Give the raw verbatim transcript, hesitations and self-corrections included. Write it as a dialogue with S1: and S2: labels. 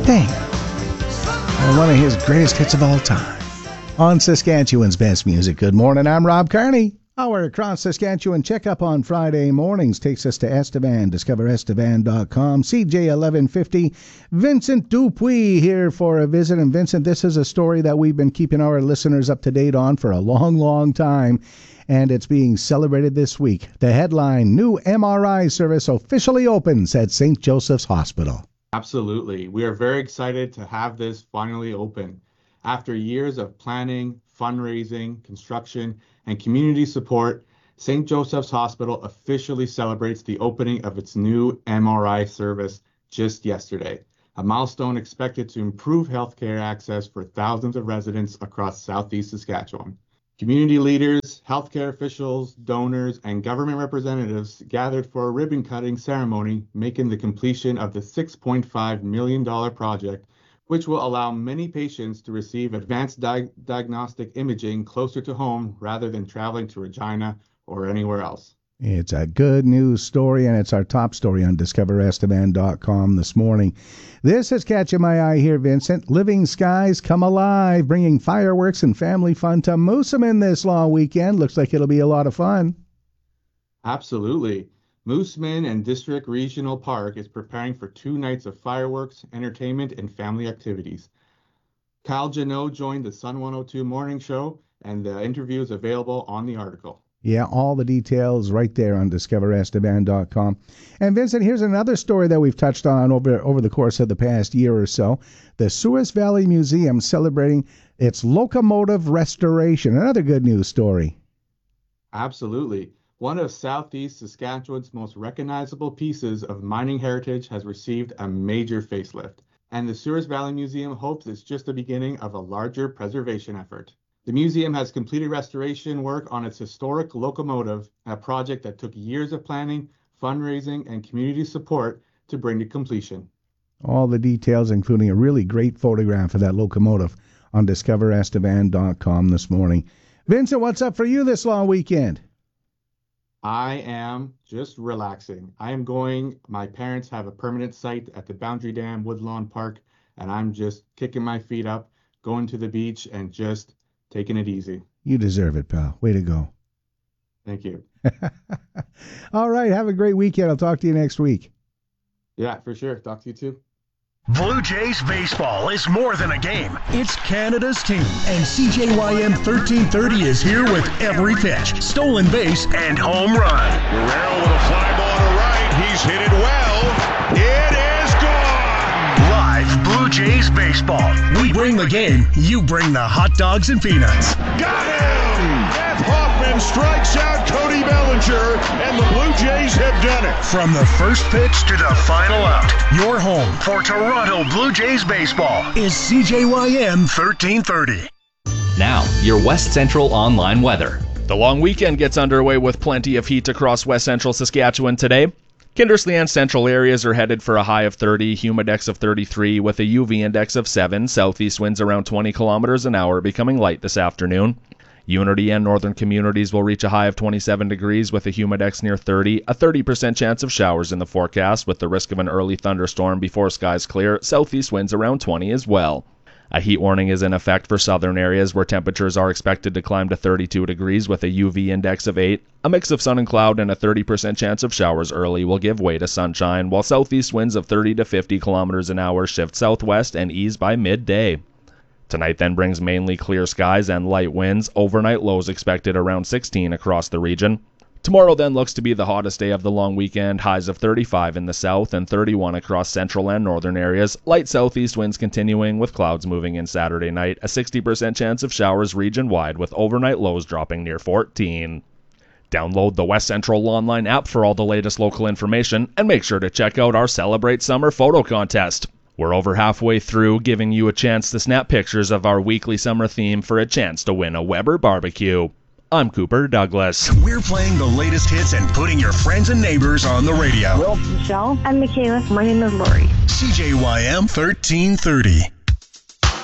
S1: Dang. Well, one of his greatest hits of all time. On Saskatchewan's Best Music. Good morning, I'm Rob Carney. Our Across Saskatchewan checkup on Friday mornings takes us to Estevan. Discover Estevan dot com. C J eleven fifty. Vincent Dupuis here for a visit. And Vincent, this is a story that we've been keeping our listeners up to date on for a long, long time. And it's being celebrated this week. The headline, new M R I service officially opens at Saint Joseph's Hospital.
S2: Absolutely. We are very excited to have this finally open. After years of planning, fundraising, construction, and community support, Saint Joseph's Hospital officially celebrates the opening of its new M R I service just yesterday, a milestone expected to improve healthcare access for thousands of residents across Southeast Saskatchewan. Community leaders, healthcare officials, donors, and government representatives gathered for a ribbon-cutting ceremony, making the completion of the six point five million dollars project, which will allow many patients to receive advanced di- diagnostic imaging closer to home rather than traveling to Regina or anywhere else.
S1: It's a good news story, and it's our top story on Discover Estevan dot com this morning. This is catching my eye here, Vincent. Living Skies Come Alive, bringing fireworks and family fun to Moosomin this long weekend. Looks like it'll be a lot of fun.
S2: Absolutely. Moosomin and District Regional Park is preparing for two nights of fireworks, entertainment, and family activities. Kyle Janot joined the Sun one oh two Morning Show, and the interview is available on the article.
S1: Yeah, all the details right there on Discover Estevan dot com. And Vincent, here's another story that we've touched on over, over the course of the past year or so. The Souris Valley Museum celebrating its locomotive restoration. Another good news story.
S2: Absolutely. One of Southeast Saskatchewan's most recognizable pieces of mining heritage has received a major facelift, and the Souris Valley Museum hopes it's just the beginning of a larger preservation effort. The museum has completed restoration work on its historic locomotive, a project that took years of planning, fundraising, and community support to bring to completion.
S1: All the details, including a really great photograph of that locomotive, on Discover Estevan dot com this morning. Vincent, what's up for you this long weekend?
S2: I am just relaxing. I am going, my parents have a permanent site at the Boundary Dam Woodlawn Park, and I'm just kicking my feet up, going to the beach, and just taking it easy.
S1: You deserve it, pal. Way to go.
S2: Thank you.
S1: All right. Have a great weekend. I'll talk to you next week.
S2: Yeah, for sure. Talk to you too.
S3: Blue Jays baseball is more than a game. It's Canada's team. And C J Y M thirteen thirty is here with every pitch, stolen base, and home run.
S4: Guerrero with a fly ball to right. He's hit it well. It is gone.
S3: Live Blue Jays baseball. We bring the game. You bring the hot dogs and peanuts.
S4: Got him! Jeff Hoffman strikes out Cody Bellinger, and the Blue Jays have done it.
S3: From the first pitch to the final out, your home for Toronto Blue Jays baseball is C J Y M thirteen thirty.
S5: Now, your West Central online weather.
S6: The long weekend gets underway with plenty of heat across West Central Saskatchewan today. Kindersley and central areas are headed for a high of thirty, humidex of thirty-three, with a U V index of seven, southeast winds around twenty kilometers an hour, becoming light this afternoon. Unity and northern communities will reach a high of twenty-seven degrees with a humidex near thirty, a thirty percent chance of showers in the forecast with the risk of an early thunderstorm before skies clear, southeast winds around twenty as well. A heat warning is in effect for southern areas where temperatures are expected to climb to thirty-two degrees with a U V index of eight. A mix of sun and cloud and a thirty percent chance of showers early will give way to sunshine, while southeast winds of thirty to fifty kilometers an hour shift southwest and ease by midday. Tonight then brings mainly clear skies and light winds. Overnight lows expected around sixteen across the region. Tomorrow then looks to be the hottest day of the long weekend, highs of thirty-five in the south and thirty-one across central and northern areas. Light southeast winds continuing with clouds moving in Saturday night. A sixty percent chance of showers region-wide with overnight lows dropping near fourteen. Download the West Central online app for all the latest local information and make sure to check out our Celebrate Summer photo contest. We're over halfway through, giving you a chance to snap pictures of our weekly summer theme for a chance to win a Weber barbecue. I'm Cooper Douglas.
S3: We're playing the latest hits and putting your friends and neighbors on the radio.
S7: Will, Michelle, and Michaela. My name is Lori.
S3: C J Y M thirteen thirty.